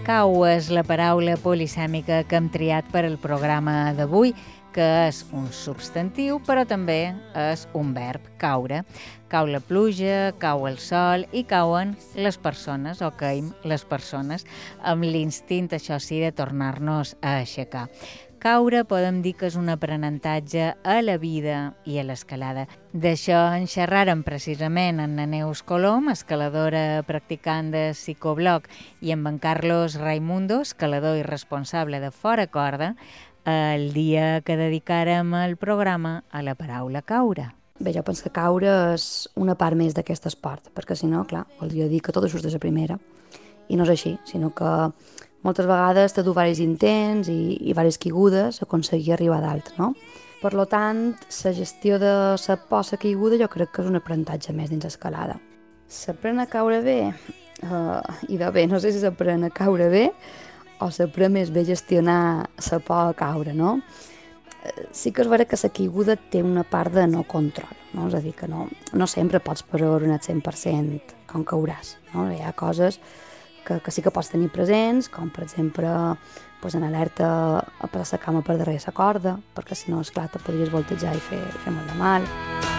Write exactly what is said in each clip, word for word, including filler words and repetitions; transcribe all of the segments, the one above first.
Cau és la paraula polisèmica que hem triat per al programa d'avui, que és un substantiu, però també és un verb, caure. Cau la pluja, cau el sol i cauen les persones, o caim les persones, amb l'instint, això sí, de tornar-nos a aixecar. Caure podem dir que és un aprenentatge a la vida i a l'escalada. D'això en xerràrem precisament amb la Neus Colom, escaladora practicant de psicobloc, i amb en Carlos Raimundo, escalador i responsable de Fora Corda, el dia que dedicàrem el programa a la paraula caure. Bé, jo penso que caure és una part més d'aquest esport, perquè si no, clar, voldria dir que tot això és de la primera, i no és així, sinó que moltes vegades t'ha dur diversos intents i, i diverses caigudes a aconseguir arribar a dalt, no? Per lo tant, la gestió de la por, la caiguda, jo crec que és un aprenentatge més dins l'escalada. S'aprèn a caure bé? Uh, I de bé, no sé si s'aprèn a caure bé o s'aprèn més bé gestionar la por a caure, no? Sí que és vera que la caiguda té una part de no control, no? És a dir, que no, no sempre pots preveure un cent per cent com cauràs, no? Hi ha coses que, que sí que pots tenir presents, com per exemple pues, en alerta a passar la cama per darrere la corda, perquè si no, esclar, te podries voltejar i fer, fer molt de mal.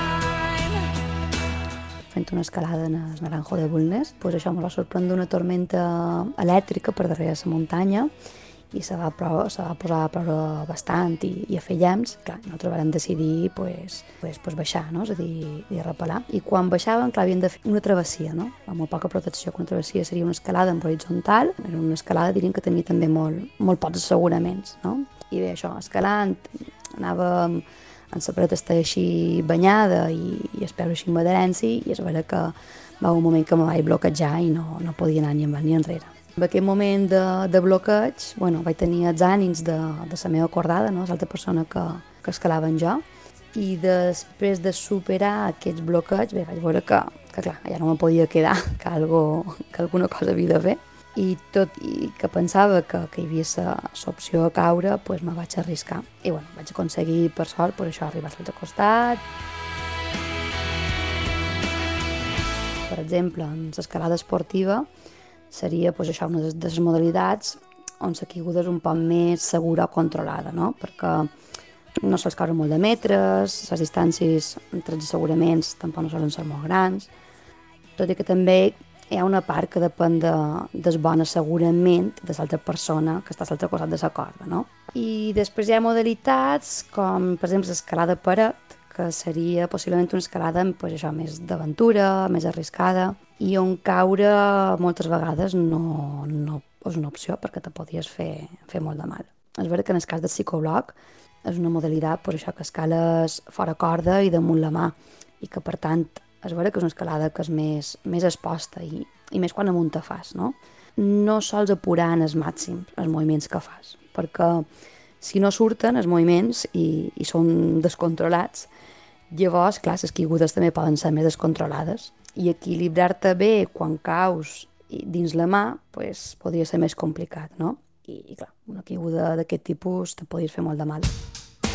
Fent una escalada en el Naranjo de Bulnes, pues això me va sorprendre una tormenta elèctrica per darrere la muntanya i se va, pro, se va posar a ploure bastant i, i a fer llamps. Clar, nosaltres vam decidir pues, pues, pues baixar, no? És a dir, i repelar. I quan baixàvem, clar, havíem de fer una travessia, no? Amb molt poca protecció, que una travessia seria una escalada en horitzontal, era una escalada, diríem que tenia també molt, molt pocs asseguraments, no? I bé, això, escalant, anàvem en la paret estava així banyada i, i es peu així amb adherència, i és vera que va un moment que me vaig bloquejar i no, no podia anar ni endavant ni enrere. En aquest moment de, de bloqueig, bueno, vaig tenir els ànims de, de la meva cordada, no? L'altra persona que, que escalava en jo, i després de superar aquests bloqueigs, bé, vaig veure que, que clar, ja no me podia quedar, que, algo, que alguna cosa havia de fer, i tot i que pensava que, que hi havia l'opció a caure, doncs me vaig arriscar. I bueno, vaig aconseguir, per sort, per això arribar a l'altre costat. Per exemple, en l'escalada esportiva seria pues, això, una de les modalitats on la caiguda és un poc més segura o controlada, no? Perquè no sols caure molt de metres, les distàncies entre els asseguraments tampoc no solen ser molt grans, tot i que també hi ha una part que depèn de, del bon assegurament de l'altra persona que està a l'altre costat de la corda, no? I després hi ha modalitats com, per exemple, l'escalada a paret, que seria possiblement una escalada pues, això, més d'aventura, més arriscada, i on caure moltes vegades no, no és una opció perquè te podies fer, fer molt de mal. És veritat que en el cas del psicobloc és una modalitat pues, això, que escales fora corda i damunt la mà, i que per tant és veritat que és una escalada que és més, més exposta i, i més quan amunt te fas, no? No sols apurar en els màxims els moviments que fas, perquè si no surten els moviments i, i són descontrolats, llavors, clar, les caigudes també poden ser més descontrolades, i equilibrar-te bé quan caus dins la mà pues, podria ser més complicat, no? I, i clar, una caiguda d'aquest tipus te podries fer molt de mal.